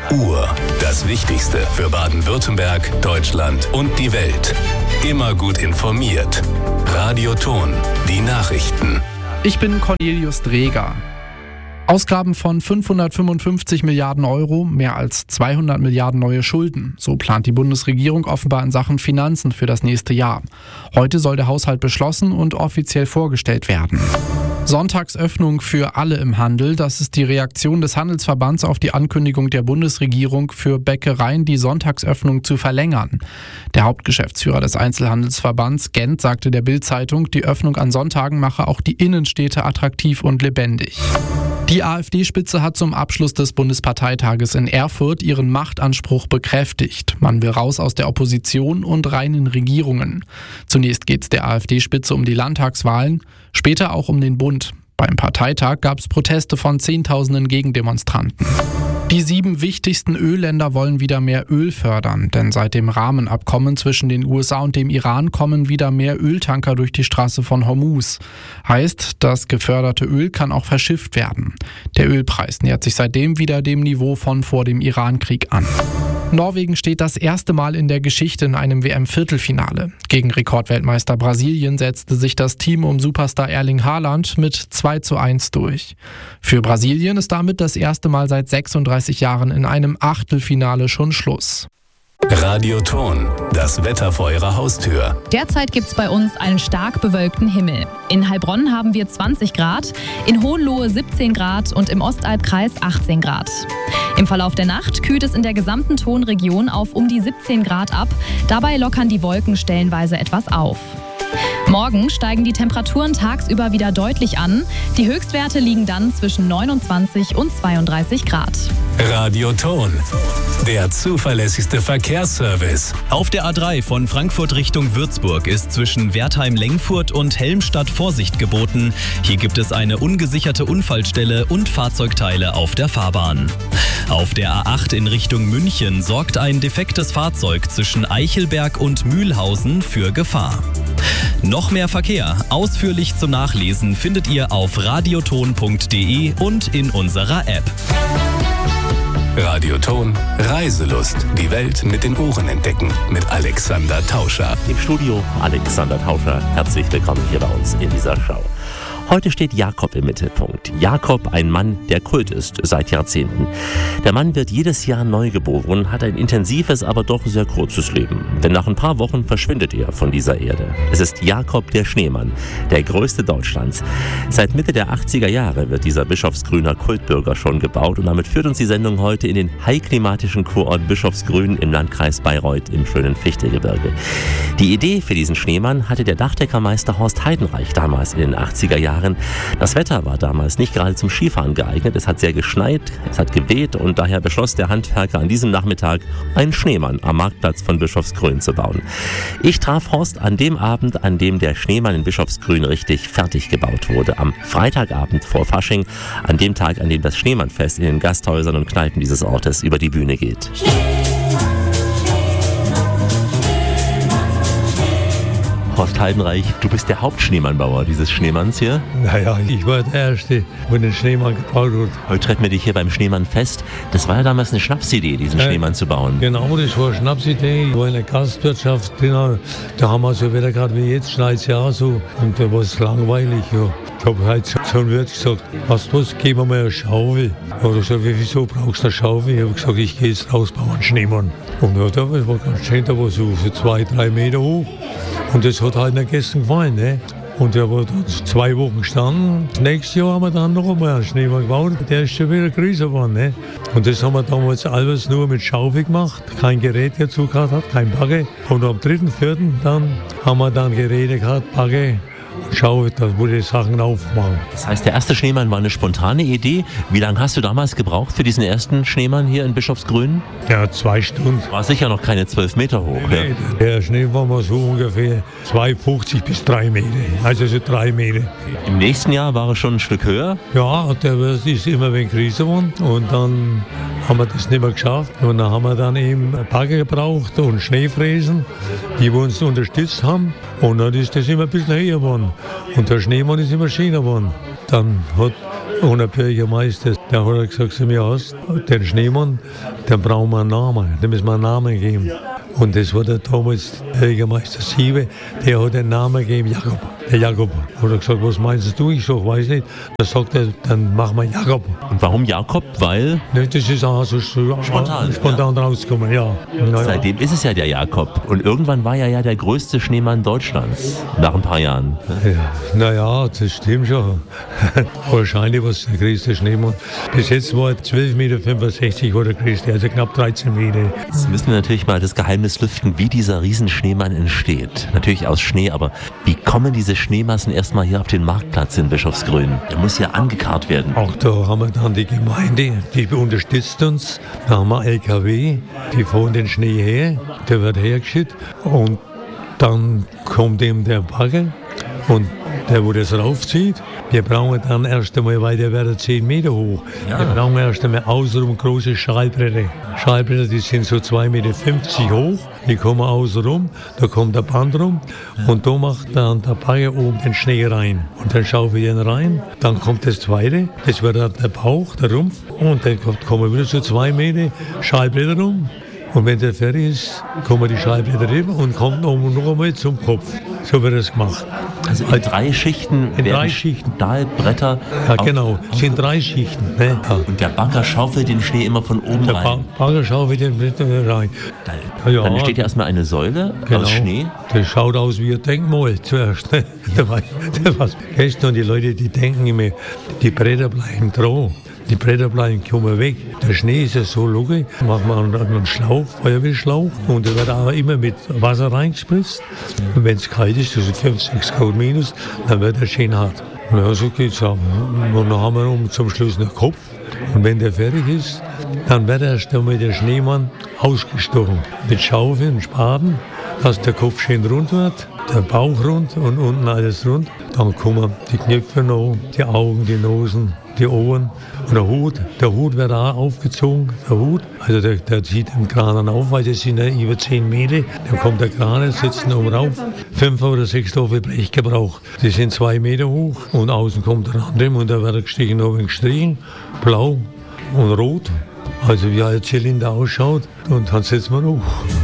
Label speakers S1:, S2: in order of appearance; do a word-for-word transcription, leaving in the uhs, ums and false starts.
S1: Uhr. Das Wichtigste für Baden-Württemberg, Deutschland und die Welt. Immer gut informiert. Radio Ton. Die Nachrichten.
S2: Ich bin Cornelius Dreger. Ausgaben von fünfhundertfünfundfünfzig Milliarden Euro, mehr als zweihundert Milliarden neue Schulden. So plant die Bundesregierung offenbar in Sachen Finanzen für das nächste Jahr. Heute soll der Haushalt beschlossen und offiziell vorgestellt werden. Sonntagsöffnung für alle im Handel. Das ist die Reaktion des Handelsverbands auf die Ankündigung der Bundesregierung, für Bäckereien die Sonntagsöffnung zu verlängern. Der Hauptgeschäftsführer des Einzelhandelsverbands Gent sagte der Bild-Zeitung, die Öffnung an Sonntagen mache auch die Innenstädte attraktiv und lebendig. Die AfD-Spitze hat zum Abschluss des Bundesparteitages in Erfurt ihren Machtanspruch bekräftigt. Man will raus aus der Opposition und rein in Regierungen. Zunächst geht es der AfD-Spitze um die Landtagswahlen, später auch um den Bund. Beim Parteitag gab es Proteste von Zehntausenden Gegendemonstranten. Die sieben wichtigsten Ölländer wollen wieder mehr Öl fördern, denn seit dem Rahmenabkommen zwischen den U S A und dem Iran kommen wieder mehr Öltanker durch die Straße von Hormuz. Heißt, das geförderte Öl kann auch verschifft werden. Der Ölpreis nähert sich seitdem wieder dem Niveau von vor dem Irankrieg an. Norwegen steht das erste Mal in der Geschichte in einem W M-Viertelfinale. Gegen Rekordweltmeister Brasilien setzte sich das Team um Superstar Erling Haaland mit zwei zu eins durch. Für Brasilien ist damit das erste Mal seit sechsunddreißig Jahren in einem Achtelfinale schon Schluss.
S1: Radio Ton, das Wetter vor Ihrer Haustür.
S3: Derzeit gibt's bei uns einen stark bewölkten Himmel. In Heilbronn haben wir zwanzig Grad, in Hohenlohe siebzehn Grad und im Ostalbkreis achtzehn Grad. Im Verlauf der Nacht kühlt es in der gesamten Tonregion auf um die siebzehn Grad ab. Dabei lockern die Wolken stellenweise etwas auf. Morgen steigen die Temperaturen tagsüber wieder deutlich an. Die Höchstwerte liegen dann zwischen neunundzwanzig und zweiunddreißig Grad.
S1: Radio Ton, der zuverlässigste Verkehrsservice.
S4: Auf der A drei von Frankfurt Richtung Würzburg ist zwischen Wertheim-Lengfurt und Helmstadt Vorsicht geboten. Hier gibt es eine ungesicherte Unfallstelle und Fahrzeugteile auf der Fahrbahn. Auf der A acht in Richtung München sorgt ein defektes Fahrzeug zwischen Eichelberg und Mühlhausen für Gefahr. Noch mehr Verkehr, ausführlich zum Nachlesen, findet ihr auf radioton punkt de und in unserer App.
S1: Radio Ton, Reiselust. Die Welt mit den Ohren entdecken. Mit Alexander Tauscher.
S5: Im Studio Alexander Tauscher. Herzlich willkommen hier bei uns in dieser Show. Heute steht Jakob im Mittelpunkt. Jakob, ein Mann, der Kult ist seit Jahrzehnten. Der Mann wird jedes Jahr neu geboren, hat ein intensives, aber doch sehr kurzes Leben. Denn nach ein paar Wochen verschwindet er von dieser Erde. Es ist Jakob der Schneemann, der größte Deutschlands. Seit Mitte der achtziger Jahre wird dieser Bischofsgrüner Kultbürger schon gebaut und damit führt uns die Sendung heute in den high-klimatischen Kurort Bischofsgrün im Landkreis Bayreuth im schönen Fichtelgebirge. Die Idee für diesen Schneemann hatte der Dachdeckermeister Horst Heidenreich damals in den achtziger Jahren. Das Wetter war damals nicht gerade zum Skifahren geeignet. Es hat sehr geschneit, es hat geweht und daher beschloss der Handwerker an diesem Nachmittag, einen Schneemann am Marktplatz von Bischofsgrün zu bauen. Ich traf Horst an dem Abend, an dem der Schneemann in Bischofsgrün richtig fertig gebaut wurde. Am Freitagabend vor Fasching, an dem Tag, an dem das Schneemannfest in den Gasthäusern und Kneipen dieses Ortes über die Bühne geht. Horst Heidenreich, du bist der Hauptschneemannbauer dieses Schneemanns hier.
S6: Naja, ich war der Erste, der den Schneemann gebaut hat.
S5: Heute treffen wir dich hier beim Schneemannfest. Das war ja damals eine Schnapsidee, diesen ja, Schneemann zu bauen.
S6: Genau, das war eine Schnapsidee. Ich war in der Gastwirtschaft drin. Da haben wir so wieder gerade wie jetzt, schneit es ja auch so. Und da war es langweilig. Ja. Ich habe heute so ein Wirt gesagt, hast du was, gib mir mal eine Schaufel. Er hat gesagt, wieso brauchst du eine Schaufel? Ich habe gesagt, ich gehe jetzt raus, baue einen Schneemann. Und ja, das war ganz schön, da war so, so zwei, drei Meter hoch. Und das hat halt den Gästen gefallen. Ne? Und der war dann zwei Wochen gestanden. Das nächste Jahr haben wir dann noch einmal einen Schneemann gebaut. Der ist schon wieder größer geworden. Ne? Und das haben wir damals alles nur mit Schaufel gemacht. Kein Gerät dazu gehabt, hat, kein Bagger. Und am dritten, vierten dann haben wir dann Geräte gehabt, Bagger. Schau, da wurde die Sachen aufmachen.
S5: Das heißt, der erste Schneemann war eine spontane Idee. Wie lange hast du damals gebraucht für diesen ersten Schneemann hier in Bischofsgrün?
S6: Ja, zwei Stunden.
S5: War sicher noch keine zwölf Meter hoch.
S6: Nee, ja. Der Schneemann war so ungefähr zwei Komma fünfzig bis drei Meter. Also so drei Meter.
S5: Im nächsten Jahr war er schon ein Stück höher?
S6: Ja, der ist immer ein wenig größer geworden. Und dann haben wir das nicht mehr geschafft. Und dann haben wir dann eben Bagger gebraucht und Schneefräsen, die uns unterstützt haben. Und dann ist das immer ein bisschen höher geworden. Und der Schneemann ist immer schöner geworden. Dann hat Und der Bürgermeister, der hat gesagt zu mir, hast den Schneemann, dann brauchen wir einen Namen, dem müssen wir einen Namen geben. Und das war der damals Bürgermeister Siebe, der hat den Namen gegeben, Jakob. Der Jakob. Und er hat gesagt, was meinst du? Ich sag, weiß nicht. Dann sagt er, dann machen wir Jakob.
S5: Und warum Jakob? Weil?
S6: Ne, das ist auch so spontan, spontan ja. rausgekommen, ja. Na,
S5: Seitdem ja. ist es ja der Jakob. Und irgendwann war er ja der größte Schneemann Deutschlands. Nach ein paar Jahren.
S6: Ja, naja, das stimmt schon. Wahrscheinlich war es der größte Schneemann. Bis jetzt war er zwölf Komma fünfundsechzig Meter war der größte, also knapp dreizehn Meter.
S5: Jetzt müssen wir natürlich mal das Geheimnis lüften, wie dieser Riesenschneemann entsteht. Natürlich aus Schnee, aber wie kommen diese Schneemassen erstmal hier auf den Marktplatz in Bischofsgrün? Der muss ja angekarrt werden.
S6: Auch da haben wir dann die Gemeinde, die unterstützt uns. Da haben wir L K W, die fahren den Schnee her, der wird hergeschickt und dann kommt eben der Bagger und der, wo das raufzieht. Wir brauchen dann erst einmal, weil der wird zehn Meter hoch. Ja. Wir brauchen erst einmal außenrum große Schallbretter. Schallbretter, die sind so zwei Komma fünfzig Meter hoch. Die kommen außenrum, da kommt der Band rum und da macht dann der Bagger oben den Schnee rein. Und dann schaufel ich den rein. Dann kommt das zweite, das wird dann der Bauch, der Rumpf. Und dann kommen wieder so zwei Meter Schallbretter rum. Und wenn der fertig ist, kommen die Schallbretter rüber und kommt noch einmal zum Kopf. So wird das gemacht.
S5: Also in drei Schichten
S6: in drei Schichten.
S5: Stahlbretter.
S6: Ja, genau. Es sind drei Schichten. Ne? Ja.
S5: Und der Bagger schaufelt den Schnee immer von oben
S6: der
S5: rein.
S6: Der Bagger schaufelt den rein.
S5: Dann, ja, dann entsteht ja erstmal eine Säule genau. aus Schnee.
S6: Das schaut aus wie ein Denkmal zuerst. Ne? Und die Leute, die denken immer, die Bretter bleiben dran. Die Bretter bleiben kommen weg. Der Schnee ist ja so logisch. Macht man einen Schlauch, Feuerwehrschlauch, und der wird auch immer mit Wasser reingespritzt. Und wenn es kalt ist, also fünf, sechs Grad minus, dann wird er schön hart. Ja, so geht's auch. Und dann haben wir um zum Schluss einen Kopf. Und wenn der fertig ist, dann wird erst einmal der Schneemann ausgestochen. Mit Schaufel und Spaten, dass der Kopf schön rund wird, der Bauch rund und unten alles rund. Dann kommen die Knöpfe noch, die Augen, die Nosen, die Ohren und der Hut. Der Hut wird auch aufgezogen, der Hut. Also der, der zieht den Kran auf, weil das sind ja über zehn Meter. Dann kommt der Kran, sitzt oben rauf. Fünf oder sechs Tafel Blechgebrauch. Die sind zwei Meter hoch und außen kommt der andere und da wird gestrichen, oben gestrichen, blau und rot. Also wie ein Zylinder ausschaut und dann setzen wir hoch.